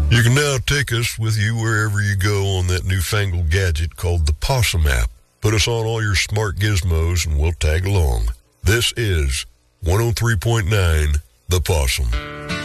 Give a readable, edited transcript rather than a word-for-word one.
You can now take us with you wherever you go on that newfangled gadget called the Possum app. Put us on all your smart gizmos and we'll tag along. This is 103.9 The Possum.